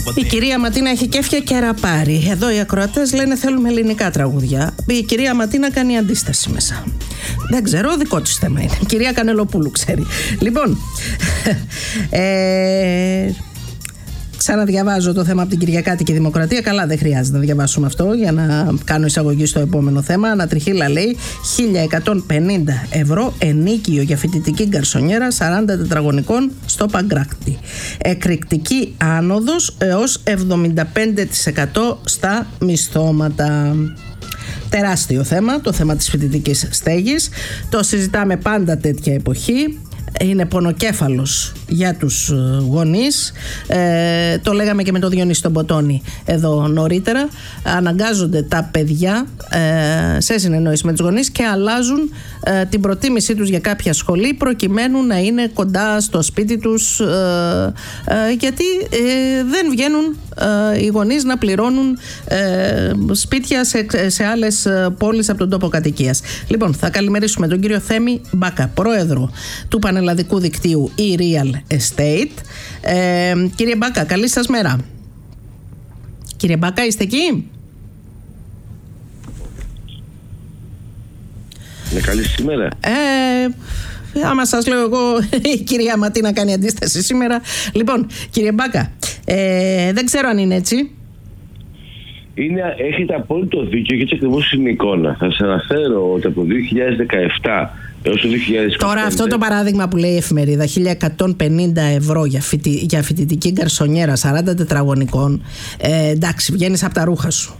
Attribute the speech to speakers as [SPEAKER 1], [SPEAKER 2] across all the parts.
[SPEAKER 1] Η κυρία Ματίνα έχει κέφια και ραπάρει. Εδώ οι ακροατές λένε θέλουμε ελληνικά τραγούδια. Η κυρία Ματίνα κάνει αντίσταση μέσα. Δεν ξέρω, δικό της θέμα είναι. Η κυρία Κανελοπούλου ξέρει. Λοιπόν, ξαναδιαβάζω το θέμα από την Κυριακάτικη Δημοκρατία. Καλά, δεν χρειάζεται να διαβάσουμε αυτό για να κάνω εισαγωγή στο επόμενο θέμα. Ανατριχίλα λέει 1.150 ευρώ ενίκιο για φοιτητική γκαρσονιέρα 40 τετραγωνικών στο Παγκράκτη. Εκρηκτική άνοδος έως 75% στα μισθώματα. Τεράστιο θέμα, το θέμα της φοιτητικής στέγης. Το συζητάμε πάντα τέτοια εποχή. Είναι πονοκέφαλος για τους γονείς. Το λέγαμε και με τον Διονύση τον Ποτόνη εδώ νωρίτερα. Αναγκάζονται τα παιδιά σε συνεννόηση με τους γονείς και αλλάζουν την προτίμησή τους για κάποια σχολή προκειμένου να είναι κοντά στο σπίτι τους, γιατί δεν βγαίνουν οι γονείς να πληρώνουν σπίτια σε άλλες πόλεις από τον τόπο κατοικίας. Λοιπόν, θα καλημερίσουμε τον κύριο Θέμη Μπάκα, πρόεδρο του Πανελλαδικού Δικτύου e-Real Estate. Κύριε Μπάκα, καλή σας μέρα. Κύριε Μπάκα, είστε εκεί?
[SPEAKER 2] Ναι, καλή σήμερα.
[SPEAKER 1] Άμα σας λέω εγώ, η κυρία Ματίνα κάνει αντίσταση σήμερα. Λοιπόν, κύριε Μπάκα, δεν ξέρω αν είναι έτσι.
[SPEAKER 2] Έχετε απόλυτο δίκιο και έτσι ακριβώς είναι η εικόνα. Θα σας αναφέρω ότι από το 2017 έως το 2025...
[SPEAKER 1] Τώρα αυτό το παράδειγμα που λέει η εφημερίδα, 1.150 ευρώ για φοιτητική γκαρσονιέρα 40 τετραγωνικών, εντάξει, βγαίνεις από τα ρούχα σου.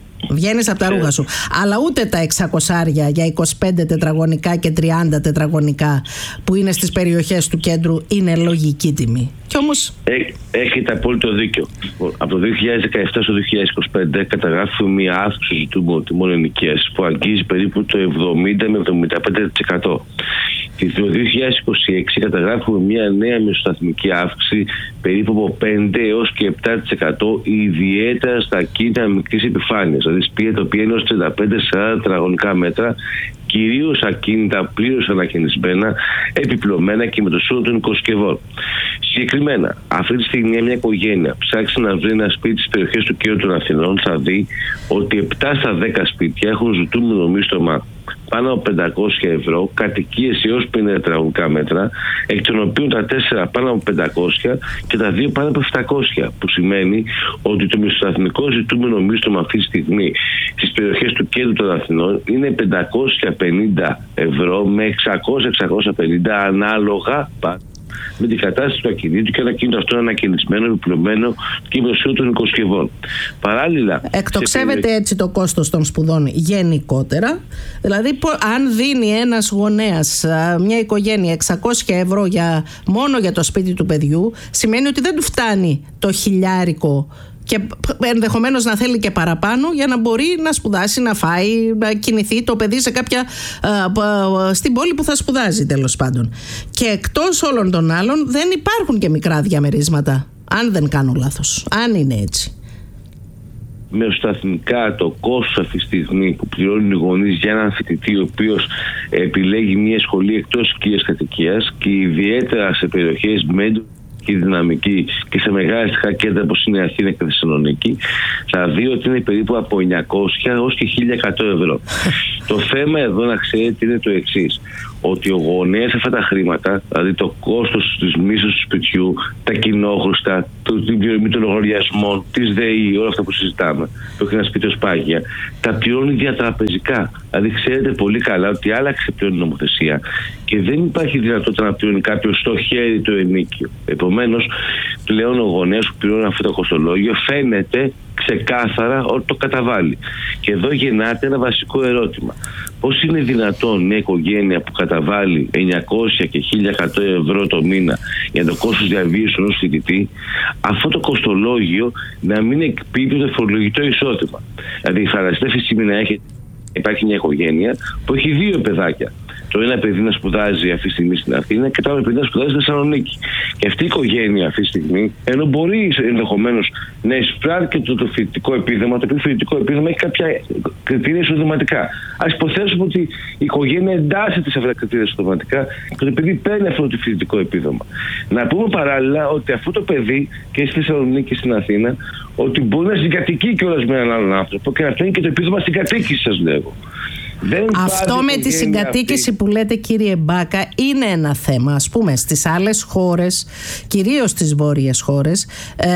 [SPEAKER 1] Αλλά ούτε τα 600 για 25 τετραγωνικά και 30 τετραγωνικά που είναι στις περιοχές του κέντρου είναι λογική τιμή. Κι όμως...
[SPEAKER 2] Έχετε απόλυτο δίκιο. Από το 2017 στο 2025 καταγράφει μια αύξηση του τιμών ενοικίας που αγγίζει περίπου το 70 με 75%. Και το 2026 καταγράφουμε μια νέα μισοσταθμική αύξηση περίπου από 5 έως και 7%, ιδιαίτερα στα ακίνητα μικρής επιφάνειας, δηλαδή σπίτια τα οποία είναι ως 35-40 τετραγωνικά μέτρα, κυρίως ακίνητα πλήρως ανακαινισμένα, επιπλωμένα και με το σύνολο των οικοσκευών. Συγκεκριμένα, αυτή τη στιγμή μια οικογένεια ψάξει να βρει ένα σπίτι στις περιοχές του κέντρου των Αθηνών, θα δει ότι 7 στα 10 σπίτια έχουν ζητούμενο μίστομα πάνω από 500 ευρώ, κατοικίες έως 50 τετραγωνικά μέτρα, εκ των οποίων τα 4 πάνω από 500 και τα 2 πάνω από 700, που σημαίνει ότι το μισθοσταθμικό ζητούμενο μίστομα αυτή τη στιγμή στις περιοχές του κέντρου των Αθηνών είναι 550 ευρώ με 600-650 ανάλογα με την κατάσταση του ακινήτου και ένα ακίνητο αυτό ανακαινισμένο, επιπλωμένο και με των οικοσκευών. Παράλληλα,
[SPEAKER 1] εκτοξεύεται έτσι το κόστος των σπουδών γενικότερα. Δηλαδή, αν δίνει ένας γονέας, μια οικογένεια 600 ευρώ μόνο για το σπίτι του παιδιού, σημαίνει ότι δεν του φτάνει το χιλιάρικο και ενδεχομένως να θέλει και παραπάνω για να μπορεί να σπουδάσει, να φάει, να κινηθεί το παιδί σε στην πόλη που θα σπουδάζει, τέλος πάντων. Και εκτός όλων των άλλων δεν υπάρχουν και μικρά διαμερίσματα, αν δεν κάνω λάθος, αν είναι έτσι.
[SPEAKER 2] Μεσοσταθμικά το κόστος αυτή τη στιγμή που πληρώνουν οι γονείς για έναν φοιτητή ο οποίος επιλέγει μια σχολή εκτός οικίας κατοικίας και ιδιαίτερα σε περιοχές με και δυναμική και σε μεγάλα αστικά κέντρα όπως είναι η Αθήνα και η Θεσσαλονίκη, θα δει ότι είναι περίπου από 900 έως και 1.100 ευρώ. Το θέμα εδώ να ξέρετε είναι το εξής, ότι ο γονέας αυτά τα χρήματα, δηλαδή το κόστος της μίσης του σπιτιού, τα κοινόχρηστα, την πληρωμή των λογαριασμών, της ΔΕΗ, όλα αυτά που συζητάμε, που έχει ένα σπίτι ως πάγια, τα πληρώνει διατραπεζικά. Δηλαδή ξέρετε πολύ καλά ότι άλλαξε πλέον η νομοθεσία και δεν υπάρχει δυνατότητα να πληρώνει κάποιος στο χέρι το ενίκιο. Επομένως, πλέον ο γονέας που πληρώνει αυτό το κοστολόγιο φαίνεται ξεκάθαρα ότι το καταβάλει. Και εδώ γεννάται ένα βασικό ερώτημα. Πώς είναι δυνατόν μια οικογένεια που καταβάλει 900 και 1.100 ευρώ το μήνα για το κόστος διαβίωσης ενός φοιτητή, αυτό το κοστολόγιο να μην εκπίπτει το φορολογικό εισόδημα? Δηλαδή, φανταστείτε σήμερα υπάρχει μια οικογένεια που έχει 2 παιδάκια. το ένα παιδί να σπουδάζει αυτή τη στιγμή στην Αθήνα και το άλλο παιδί να σπουδάζει στη Θεσσαλονίκη. Και αυτή η οικογένεια αυτή τη στιγμή, ενώ μπορεί ενδεχομένως να εισπράττει και το φοιτητικό επίδομα, το οποίο φοιτητικό επίδομα έχει κάποια κριτήρια εισοδηματικά. Ας υποθέσουμε ότι η οικογένεια εντάσσεται σε αυτά τα κριτήρια εισοδηματικά και το παιδί παίρνει αυτό το φοιτητικό επίδομα. Να πούμε παράλληλα ότι αυτό το παιδί και στη Θεσσαλονίκη και στην Αθήνα, ότι μπορεί να συγκατοικεί κιόλας με έναν άλλον άνθρωπο και να φτάνει και το επίδομα συγκατοίκηση, σας λέω.
[SPEAKER 1] Αυτό με τη συγκατοίκηση που λέτε, κύριε Μπάκα, είναι ένα θέμα. Ας πούμε στις άλλες χώρες, κυρίως στις βόρειες χώρες,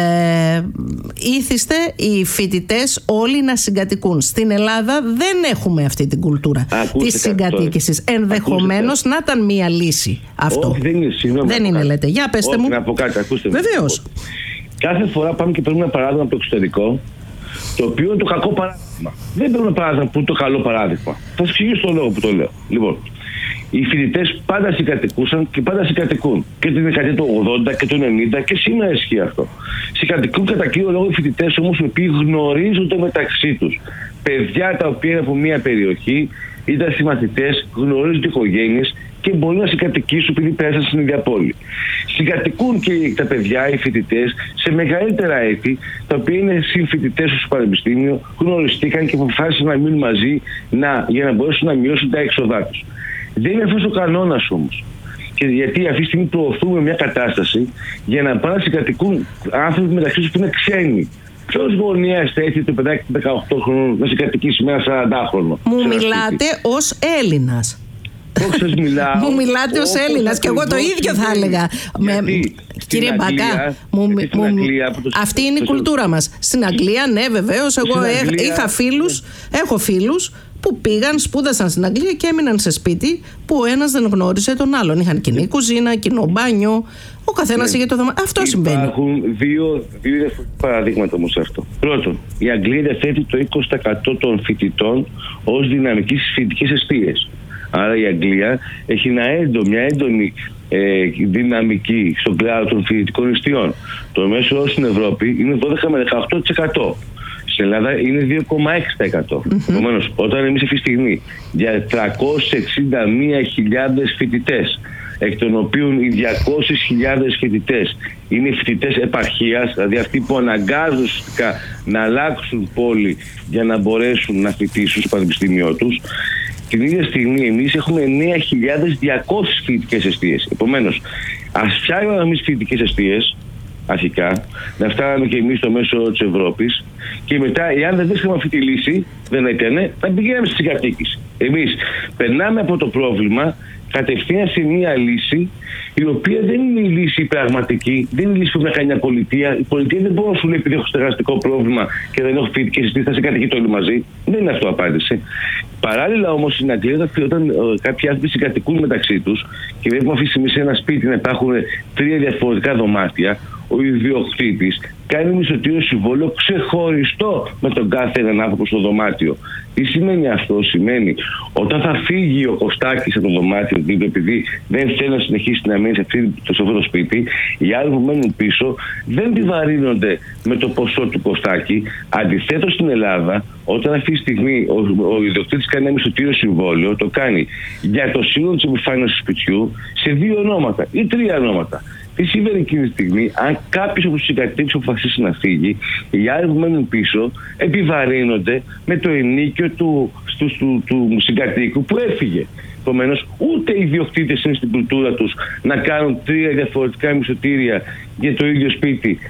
[SPEAKER 1] ήθιστε οι φοιτητές όλοι να συγκατοικούν. Στην Ελλάδα δεν έχουμε αυτή την κουλτούρα της συγκατοίκησης. Ενδεχομένως να ήταν μία λύση αυτό.
[SPEAKER 2] Όχι, δεν είναι,
[SPEAKER 1] λέτε. Για πέστε μου.
[SPEAKER 2] Να πω κάτι, ακούστε.
[SPEAKER 1] Βεβαίως.
[SPEAKER 2] Κάθε φορά πάμε και παίρνουμε ένα παράδειγμα από το εξωτερικό, το οποίο είναι το κακό παράδειγμα. Δεν παίρνουμε παράδειγμα που είναι το καλό παράδειγμα. Θα σας εξηγήσω τον λόγο που το λέω. Λοιπόν, οι φοιτητές πάντα συγκατοικούσαν και πάντα συγκατοικούν. Και την δεκαετία του 80 και του 90 και σήμερα ισχύει αυτό. Συγκατοικούν κατά κύριο λόγο οι φοιτητές όμως οι οποίοι γνωρίζονται μεταξύ τους. Παιδιά τα οποία είναι από μια περιοχή, ήταν συμμαθητές, γνωρίζονται οικογένειες και μπορούν να συγκατοικήσουν επειδή πέρασαν στην ίδια πόλη. Συγκατοικούν και τα παιδιά, οι φοιτητές, σε μεγαλύτερα έτη, τα οποία είναι συμφοιτητές στο πανεπιστήμιο, γνωριστήκαν και αποφάσισαν να μείνουν μαζί για να μπορέσουν να μειώσουν τα έξοδά τους. Δεν είναι αυτός ο κανόνας όμως. Και γιατί αυτή τη στιγμή προωθούμε μια κατάσταση για να πάνε να συγκατοικούν άνθρωποι μεταξύ τους που είναι ξένοι. Ποιος γωνιάς θα έρθει το παιδάκι του 18 χρόνων να συγκατοικήσει με ένα 40χρονο?
[SPEAKER 1] Μου μιλάτε ως Έλληνας. Μου μιλάτε ως Έλληνας και εγώ το ίδιο θα έλεγα. Κύριε Μπάκα, αυτή είναι η κουλτούρα μας. Στην Αγγλία, ναι, βεβαίως. Εγώ έχω φίλους που πήγαν, σπούδασαν στην Αγγλία και έμειναν σε σπίτι που ο ένας δεν γνώρισε τον άλλον. Είχαν κοινή κουζίνα, κοινό μπάνιο. Ο καθένας είχε το δωμάτιο. Αυτό συμβαίνει.
[SPEAKER 2] Υπάρχουν δύο παραδείγματα όμως σε αυτό. Πρώτον, η Αγγλία διαθέτει το 20% των φοιτητών ως δυναμική στις φοιτητικές εστίες. Άρα η Αγγλία έχει μια έντονη δυναμική στον κλάδο των φοιτητικών εστιών. Το μέσο όρο στην Ευρώπη είναι 12 με 18%. Στην Ελλάδα είναι 2,6%. Επομένως, όταν εμείς αυτή τη στιγμή για 361.000 φοιτητές, εκ των οποίων οι 200.000 φοιτητές είναι φοιτητές επαρχίας, δηλαδή αυτοί που αναγκάζουν ουσιαστικά να αλλάξουν πόλη για να μπορέσουν να φοιτήσουν στο πανεπιστήμιό τους, την ίδια στιγμή εμείς έχουμε 9.200 φοιτητικές εστίες. Επομένως, ας φτιάχνουμε εμείς φοιτητικές εστίες, αρχικά, να φτάνουμε και εμείς στο μέσο όρο της Ευρώπης και μετά, εάν δεν βρίσκαμε αυτή τη λύση, δεν έκανε, θα πηγαίναμε στη συγκατοίκηση. Εμείς περνάμε από το πρόβλημα κατευθείαν σε μια λύση η οποία δεν είναι η λύση πραγματική, δεν είναι η λύση που να κάνει μια πολιτεία. Η πολιτεία δεν μπορεί να σου λέει επειδή έχω στεγαστικό πρόβλημα και δεν έχω φοιτητικές εστίες, θα συγκατοικείτε όλοι μαζί. Δεν είναι αυτό η απάντηση. Παράλληλα όμως στην Αγγλία, όταν κάποιοι άνθρωποι συγκατοικούν μεταξύ τους και βλέπουμε αυτή τη στιγμή σε ένα σπίτι να υπάρχουν 3 διαφορετικά δωμάτια, ο ιδιοκτήτης κάνει μισθωτήριο συμβόλαιο ξεχωριστό με τον κάθε έναν άνθρωπο στο δωμάτιο. Τι σημαίνει αυτό? Σημαίνει όταν θα φύγει ο Κωστάκης από το δωμάτιο, επειδή δεν θέλει να συνεχίσει να μείνει σε αυτό το σπίτι, οι άλλοι που μένουν πίσω δεν επιβαρύνονται με το ποσό του Κωστάκη. Αντιθέτως στην Ελλάδα, όταν αυτή τη στιγμή ο ιδιοκτήτης κάνει ένα μισθωτήριο συμβόλαιο, το κάνει για το σύνολο της επιφάνειας του σπιτιού σε 2 ονόματα ή 3 ονόματα. Τι συμβαίνει εκείνη τη στιγμή? Αν κάποιος από τους συγκατοίκους αποφασίσει να φύγει, οι άλλοι που μένουν πίσω επιβαρύνονται με το ενίκιο του συγκατοίκου που έφυγε. Επομένως, ούτε οι ιδιοκτήτες είναι στην κουλτούρα τους να κάνουν 3 διαφορετικά μισθωτήρια για το ίδιο σπίτι,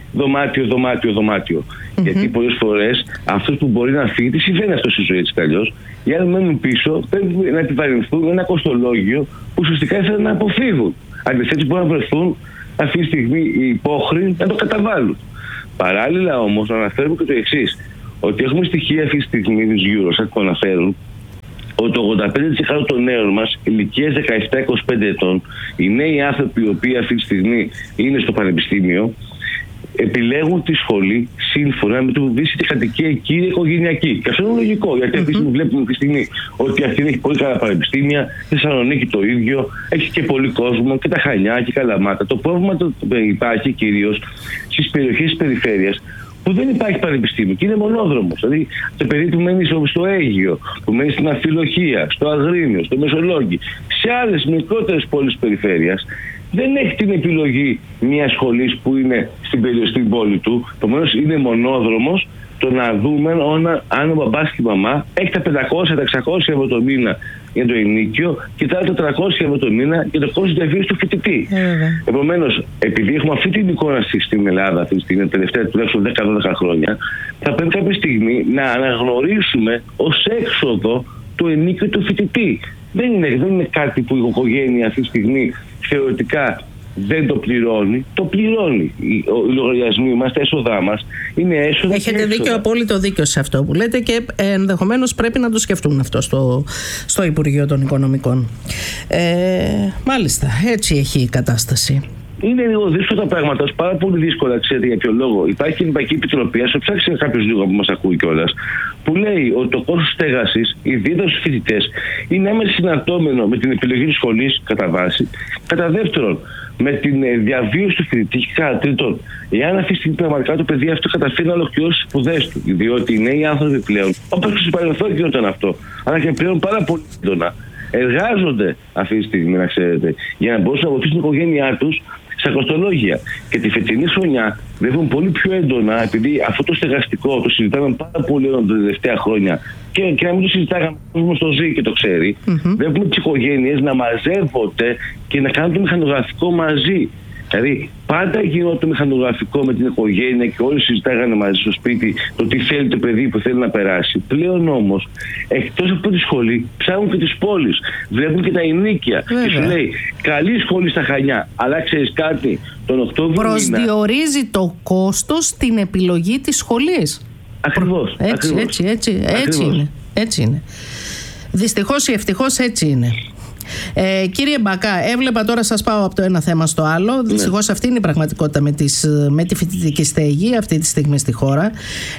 [SPEAKER 2] δωμάτιο. Γιατί πολλές φορές αυτός που μπορεί να φύγει, τι συμβαίνει αυτό στη ζωή της αλλιώς, οι άλλοι μένουν πίσω, πρέπει να επιβαρυνθούν με ένα κοστολόγιο που ουσιαστικά ήθελαν να αποφύγουν. Αντιθέτως, μπορούν να βρεθούν αυτή τη στιγμή οι υπόχρεοι να το καταβάλουν. Παράλληλα όμως, να αναφέρουμε και το εξής, ότι έχουμε στοιχεία αυτή τη στιγμή της Eurostat που αναφέρουν ότι το 85% των νέων μας ηλικίας 17-25 ετών, οι νέοι άνθρωποι οι οποίοι αυτή τη στιγμή είναι στο πανεπιστήμιο, επιλέγουν τη σχολή σύμφωνα με το που βρίσκεται η κατοικία κύρια οικογενειακή. Και αυτό είναι λογικό, γιατί αυτή τη στιγμή βλέπουμε τη στιγμή ότι αυτή έχει πολύ καλά πανεπιστήμια, η Θεσσαλονίκη το ίδιο, έχει και πολύ κόσμο και τα Χανιά και η Καλαμάτα. Το πρόβλημα υπάρχει κυρίως στις περιοχές της περιφέρειας, που δεν υπάρχει πανεπιστήμιο και είναι μονόδρομος. Δηλαδή, το παιδί που μένει στο Αίγυο, που μένει στην Αμφιλοχία, στο Αγρίνιο, στο Μεσολόγγι, σε άλλες μικρότερες πόλεις της περιφέρειας, δεν έχει την επιλογή μιας σχολής που είναι στην πόλη του. Επομένως, είναι μονόδρομος το να δούμε αν ο μπαμπάς και η μαμά έχει τα 500-600 ευρώ το μήνα για το ενίκιο και τα 400 ευρώ το μήνα για το κόστος διαβίωσης του φοιτητή. Επομένως, επειδή έχουμε αυτή την εικόνα στην Ελλάδα αυτή τη στιγμή, τα τελευταία τουλάχιστον 10-12 χρόνια, θα πρέπει κάποια στιγμή να αναγνωρίσουμε ως έξοδο το ενίκιο του φοιτητή. Δεν είναι κάτι που η οικογένεια αυτή τη στιγμή θεωρητικά δεν το πληρώνει. Το πληρώνει. Οι λογαριασμοί μας, τα έσοδά μας είναι έσοδα.
[SPEAKER 1] Έχετε δίκιο, απόλυτο δίκιο σε αυτό που λέτε και ενδεχομένως πρέπει να το σκεφτούν αυτό στο Υπουργείο των Οικονομικών. Μάλιστα, έτσι έχει η κατάσταση.
[SPEAKER 2] Είναι λίγο δύσκολα τα πράγματα, πάρα πολύ δύσκολα, ξέρετε για ποιο λόγο. Υπάρχει και η Ευρωπαϊκή Επιτροπή, ας το ψάξει κάποιος λίγο που μας ακούει κιόλας, που λέει ότι το κόστος στέγασης, ιδιαίτερα στους φοιτητές, είναι άμεσα συναρτώμενο με την επιλογή της σχολής κατά βάση. Κατά δεύτερον, με την διαβίωση του φοιτητή και κατά τρίτον, εάν αυτή τη στιγμή πραγματικά το παιδί αυτό καταφέρει να ολοκληρώσει τις σπουδές του, διότι οι νέοι άνθρωποι πλέον, όπως και στο παρελθόν γινόταν αυτό, αλλά και πλέον πάρα πολύ έντονα, εργάζονται αυτή τη στιγμή, να ξέρετε, για να μπορούν να βοηθήσουν την οικογένειά τους στα κοστολόγια. Και τη φετινή χρονιά βλέπουν πολύ πιο έντονα, επειδή αυτό το στεγαστικό το συζητάμε πάρα πολύ έντονα τα τελευταία χρόνια και να μην το συζητάγαμε, ο κόσμος το ζει και το ξέρει, βλέπουμε τις οικογένειες να μαζεύονται και να κάνουν το μηχανογραφικό μαζί. Δηλαδή, πάντα γινόταν το μηχανογραφικό με την οικογένεια και όλοι συζητάγανε μαζί στο σπίτι το τι θέλει το παιδί που θέλει να περάσει. Πλέον όμως, εκτός από τη σχολή, ψάχνουν και τις πόλεις. Βλέπουν και τα ενίκια. Και σου λέει, καλή σχολή στα Χανιά. Αλλά ξέρεις κάτι, τον Οκτώβριο.
[SPEAKER 1] Προσδιορίζει το κόστος στην επιλογή της σχολής.
[SPEAKER 2] Ακριβώς.
[SPEAKER 1] Έτσι είναι. Δυστυχώς ή ευτυχώς έτσι είναι. Κύριε Μπακά, έβλεπα τώρα, σας πάω από το ένα θέμα στο άλλο. Δυστυχώς αυτή είναι η πραγματικότητα με τη φοιτητική στέγη αυτή τη στιγμή στη χώρα.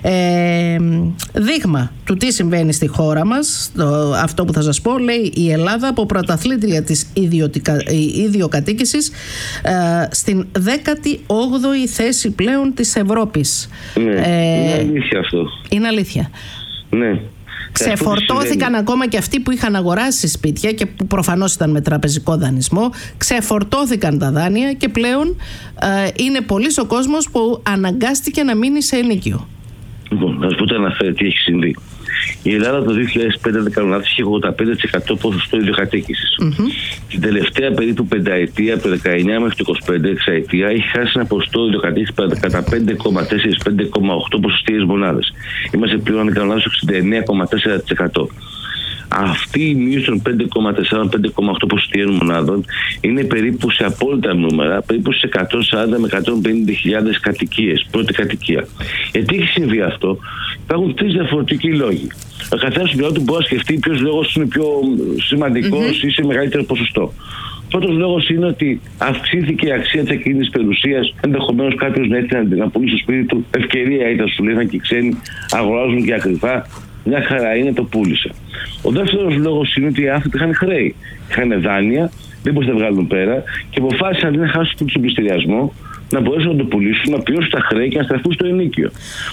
[SPEAKER 1] Δείγμα του τι συμβαίνει στη χώρα μας, αυτό που θα σας πω, λέει η Ελλάδα από πρωταθλήτρια της ιδιοκατοίκησης στην 18η θέση πλέον της Ευρώπης.
[SPEAKER 2] Είναι αλήθεια αυτό.
[SPEAKER 1] Είναι αλήθεια.
[SPEAKER 2] Ναι.
[SPEAKER 1] Ξεφορτώθηκαν ακόμα και αυτοί που είχαν αγοράσει σπίτια και που προφανώς ήταν με τραπεζικό δανεισμό. Ξεφορτώθηκαν τα δάνεια και πλέον είναι πολύς ο κόσμος που αναγκάστηκε να μείνει σε ενοίκιο.
[SPEAKER 2] Λοιπόν, να σας πω τι έχει συμβεί. Η Ελλάδα το 2005, δεν κάνω λάθος, είχε 85% ποσοστό ιδιοκατοίκησης. Την τελευταία περίπου πενταετία, από το 19 μέχρι το 25, εξαετία, έχει χάσει ένα ποσοστό ιδιοκατοίκησης κατά 5,4-5,8 ποσοστιαίες μονάδες. Είμαστε πλέον, αν δεν κάνω λάθος, 69,4%. Αυτή η μείωση των 5,4-5,8 ποσοστιαίων μονάδων είναι περίπου σε απόλυτα νούμερα, περίπου σε 140 με 150 χιλιάδες κατοικίες, πρώτη κατοικία. Γιατί έχει συμβεί αυτό? Υπάρχουν τρεις διαφορετικοί λόγοι. Ο καθένας του μπορεί να σκεφτεί ποιος λόγος είναι πιο σημαντικός ή σε μεγαλύτερο ποσοστό. Πρώτος λόγος είναι ότι αυξήθηκε η αξία της ακίνητης περιουσίας. Ενδεχομένως κάποιος να έρθει να πουλήσει στο σπίτι του. Ευκαιρία ήταν, σου λένε και οι ξένοι αγοράζουν και ακριβά. Μια χαρά είναι, το πούλησε. Ο δεύτερος λόγος είναι ότι οι άνθρωποι είχαν χρέη. Είχαν δάνεια, δεν μπορούσαν να βγάλουν πέρα και αποφάσισαν να χάσουν τον πληστηριασμό, να μπορέσουν να το πουλήσουν, να πληρώσουν τα χρέη και να στραφούν στο ενοίκιο.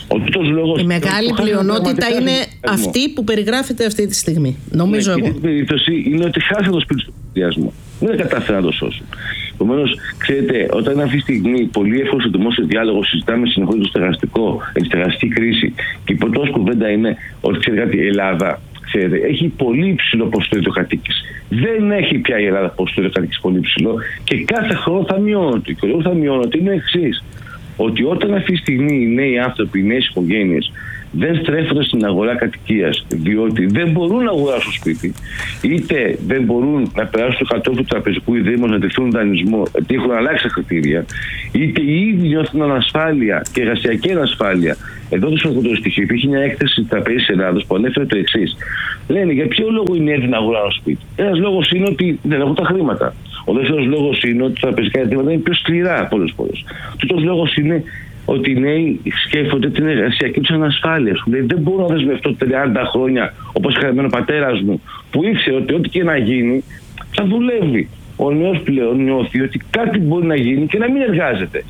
[SPEAKER 1] Η μεγάλη πλειονότητα είναι αυτή που περιγράφεται αυτή τη στιγμή. Νομίζω εγώ.
[SPEAKER 2] Η περίπτωση είναι ότι χάσαν το σπίτι του πληστηριασμό. Δεν κατάφεραν να το σώσουν. Επομένως, ξέρετε, όταν είναι αυτή τη στιγμή πολύ εύκολο στο δημόσιο διάλογο, συζητάμε συνεχώς το στεγαστικό, τη στεγαστική κρίση και η πρώτη κουβέντα είναι ότι ξέρετε κάτι, η Ελλάδα ξέρετε, έχει πολύ υψηλό ποσοστό ιδιοκατοίκησης. Δεν έχει πια η Ελλάδα ποσοστό ιδιοκατοίκησης πολύ υψηλό και κάθε χρόνο θα μειώνεται. Και ο λόγος θα μειώνεται είναι ο εξής. Ότι όταν αυτή τη στιγμή οι νέοι άνθρωποι, οι νέες οικογένειες δεν στρέφονται στην αγορά κατοικίας, διότι δεν μπορούν να αγοράσουν σπίτι, είτε δεν μπορούν να περάσουν στο κατόφλι του τραπεζικού ιδρύματος να τεθούν δανεισμό, γιατί έχουν αλλάξει τα κριτήρια, είτε οι ίδιοι νιώθουν ανασφάλεια και εργασιακή ανασφάλεια. Εδώ το σημαντικό στοιχείο, υπήρχε μια έκθεση της Τραπεζικής Ελλάδος που ανέφερε το εξής. Λένε για ποιο λόγο είναι έτοιμοι να αγοράσουν σπίτι. Ένας λόγος είναι ότι δεν έχουν τα χρήματα. Ο δεύτερος λόγος είναι ότι τα τραπεζικά ιδρύματα είναι πιο σκληρά πολλές φορές. Ο τρίτος λόγος είναι ότι οι νέοι σκέφτονται την εργασιακή τους ανασφάλεια. Δηλαδή δεν μπορώ να δεσμευτώ 30 χρόνια όπως είχα ο πατέρας μου, που ήξερε ότι ό,τι και να γίνει θα δουλεύει. Ο νέος πλέον νιώθει ότι κάτι μπορεί να γίνει και να μην εργάζεται. Και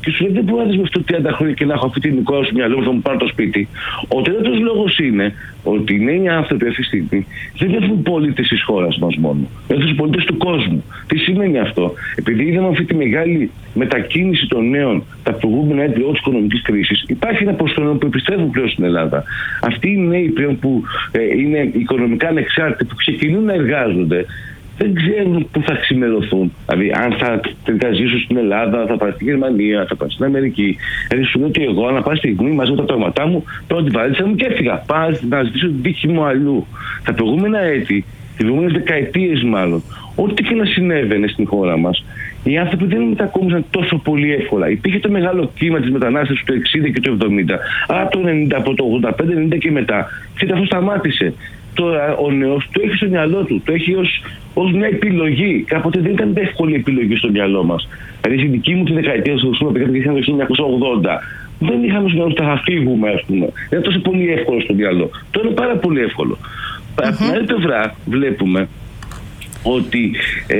[SPEAKER 2] και σου λέει δεν μπορώ να δεσμευτώ 30 χρόνια και να έχω αυτή την εικόνα στο μυαλό μου, θα μου πάρω το σπίτι. Ο τρίτος λόγος είναι ότι οι νέοι άνθρωποι αυτή τη στιγμή δεν έχουν πολίτες της χώρας μας μόνο. Έχουν πολίτες του κόσμου. Τι σημαίνει αυτό? Επειδή είδαμε αυτή τη μεγάλη μετακίνηση των νέων τα προηγούμενα έτη λόγω της οικονομικής κρίσης, υπάρχει ένα ποσοστό νέων που επιστρέφουν πλέον στην Ελλάδα. Αυτοί οι νέοι πλέον που είναι οικονομικά ανεξάρτητοι, που ξεκινούν να εργάζονται, δεν ξέρουν πού θα ξημερωθούν. Δηλαδή, αν θα τελικά ζήσουν στην Ελλάδα, θα πάνε στη Γερμανία, θα πάνε στην Αμερική. Δηλαδή, σου λέω ότι εγώ, ανά πάση στιγμή, μαζί με τα πράγματα μου, παίρνω την βαλίτσα μου και έφυγα. Πάω να ζητήσω την τύχη μου αλλού. Τα προηγούμενα έτη, τις προηγούμενες δεκαετίες μάλλον, ό,τι και να συνέβαινε στην χώρα μας, οι άνθρωποι δεν μετακόμισαν τόσο πολύ εύκολα. Υπήρχε το μεγάλο κύμα της μετανάστευσης του 60 και του 70, αλλά το 90, από το 85-90 και μετά, ξέρετε, αυτό σταμάτησε. Τώρα ο νέος το έχει στο μυαλό του, το έχει ως μια επιλογή. Κάποτε δεν ήταν εύκολη επιλογή στο μυαλό μας. Δηλαδή, στη δική μου τη δεκαετία, στο 1980, δεν είχαμε στο μυαλό ότι θα φύγουμε, ας πούμε. Δεν ήταν τόσο πολύ εύκολο στο μυαλό. Τώρα είναι πάρα πολύ εύκολο. Από την άλλη πλευρά, βλέπουμε ότι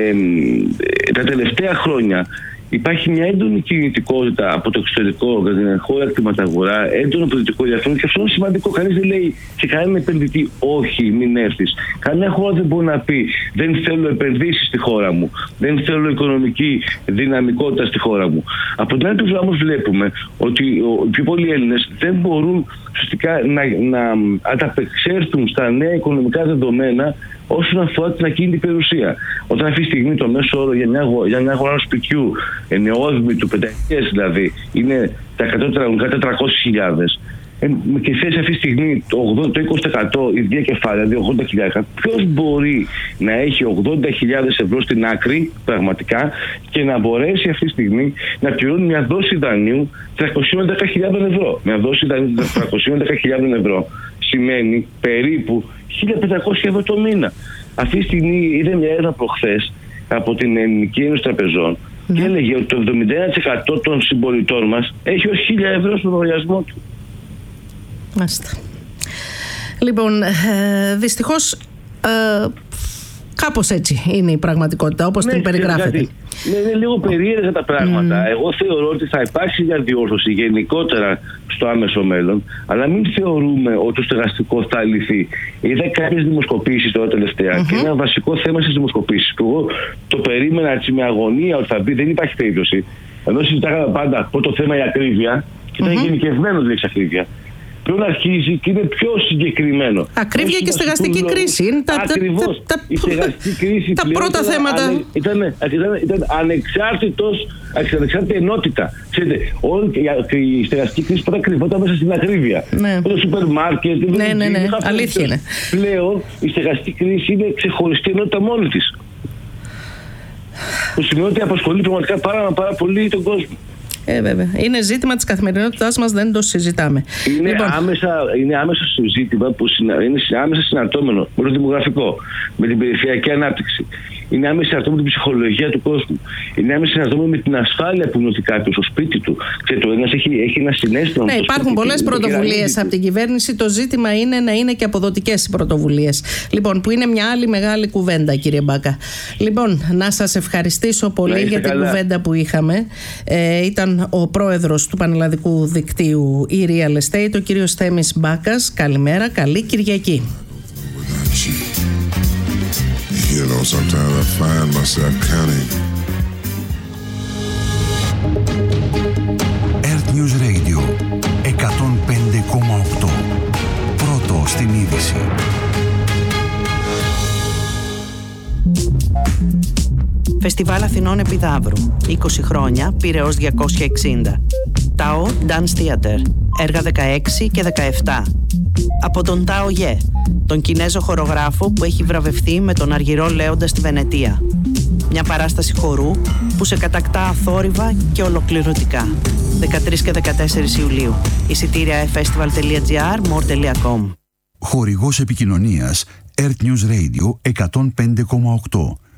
[SPEAKER 2] τα τελευταία χρόνια υπάρχει μια έντονη κινητικότητα από το εξωτερικό για την εγχώρια κτηματαγορά, έντονο πολιτικό ενδιαφέρον, και αυτό είναι σημαντικό. Κανείς δεν λέει σε κανέναν επενδυτή όχι, μην έρθεις. Κανένα χώρα δεν μπορεί να πει δεν θέλω επενδύσεις στη χώρα μου, δεν θέλω οικονομική δυναμικότητα στη χώρα μου. Από την άλλη πλευρά όμως βλέπουμε ότι οι πιο πολλοί Έλληνες δεν μπορούν ουσιαστικά να ανταπεξέλθουν στα νέα οικονομικά δεδομένα όσον αφορά την ακίνητη περιουσία. Όταν αυτή τη στιγμή το μέσο όρο για μια αγορά σπιτιού, νεόδημητου, πενταετίας δηλαδή, είναι τα 400.000, και θες αυτή τη στιγμή το 20% ιδία κεφάλαια, δηλαδή 80.000, ποιος μπορεί να έχει 80.000 ευρώ στην άκρη πραγματικά και να μπορέσει αυτή τη στιγμή να πληρώνει μια δόση δανείου 310.000 ευρώ. Μια δόση δανείου 310.000 ευρώ σημαίνει περίπου 1.500 ευρώ το μήνα. Αυτή τη στιγμή είδε μια έρευνα προχθές από την Ελληνική Ένωση Τραπεζών και έλεγε ότι το 71% των συμπολιτών μας έχει ως 1.000 ευρώ στον λογαριασμό του.
[SPEAKER 1] Μάλιστα. Λοιπόν, δυστυχώς κάπως έτσι είναι η πραγματικότητα, όπως την περιγράφετε.
[SPEAKER 2] Είναι λίγο περίεργα τα πράγματα. Εγώ θεωρώ ότι θα υπάρξει μια διόρθωση γενικότερα στο άμεσο μέλλον, αλλά μην θεωρούμε ότι το στεγαστικό θα λυθεί. Είδα κάποιες δημοσκοπήσεις τώρα τελευταία και ένα βασικό θέμα στις δημοσκοπήσεις που εγώ το περίμενα έτσι με αγωνία ότι θα μπει, δεν υπάρχει περίπτωση. Εδώ συζητάγαμε πάντα πρώτο θέμα η ακρίβεια και ήταν γενικευμένο λέξη ακρίβεια. Πλέον αρχίζει και είναι πιο συγκεκριμένο.
[SPEAKER 1] Ακρίβεια και στεγαστική κρίση. Είναι
[SPEAKER 2] η στεγαστική κρίση
[SPEAKER 1] τα πρώτα θέματα.
[SPEAKER 2] Ήταν ανεξάρτητη ενότητα. Ξέρετε, η στεγαστική κρίση πάντα κρυβόταν μέσα στην ακρίβεια. Το σούπερ μάρκετ.
[SPEAKER 1] Ναι, αλήθεια είναι.
[SPEAKER 2] Πλέον η στεγαστική κρίση είναι ξεχωριστή ενότητα μόνη της. Το σημαίνει ότι απασχολεί πραγματικά πάρα πολύ τον κόσμο.
[SPEAKER 1] Βέβαια. Είναι ζήτημα της καθημερινότητάς μας, δεν το συζητάμε.
[SPEAKER 2] Είναι άμεσα συζήτημα που είναι άμεσα συναρτώμενο με το δημογραφικό, με την περιφερειακή ανάπτυξη. Είναι άμεσα συναρτώμενο με την ψυχολογία του κόσμου. Είναι άμεσα συναρτώμενο με την ασφάλεια που νιώθει κάποιος στο σπίτι του. Ξέρετε, ο ένας έχει ένα συναίσθημα.
[SPEAKER 1] Ναι, υπάρχουν πολλές πρωτοβουλίες από την κυβέρνηση. Το ζήτημα είναι να είναι και αποδοτικές οι πρωτοβουλίες. Λοιπόν, που είναι μια άλλη μεγάλη κουβέντα, κύριε Μπάκα. Λοιπόν, να σας ευχαριστήσω πολύ για την κουβέντα που είχαμε. Ήταν ο πρόεδρος του Πανελλαδικού Δικτύου e-Real Estate, ο κύριος Θέμης Μπάκας. Καλημέρα, καλή Κυριακή.
[SPEAKER 3] You know, sometimes I find myself counting. Earth News Radio 105,8. Πρώτο στην είδηση.
[SPEAKER 4] Φεστιβάλ Αθηνών Επιδαύρου. 20 χρόνια, Πειραιώς 260. Τάο Dance Theater. Έργα 16 και 17. Από τον Τάο Γε, τον Κινέζο χορογράφο που έχει βραβευτεί με τον Αργυρό Λέοντα στη Βενετία. Μια παράσταση χορού που σε κατακτά αθόρυβα και ολοκληρωτικά. 13 και 14 Ιουλίου. Εισιτήρια festival.gr, more.com.
[SPEAKER 3] Χορηγός επικοινωνίας Earth News Radio 105,8.